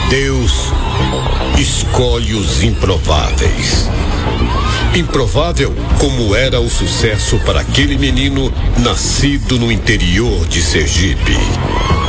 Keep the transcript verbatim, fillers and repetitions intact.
Deus escolhe os improváveis. Improvável como era o sucesso para aquele menino nascido no interior de Sergipe.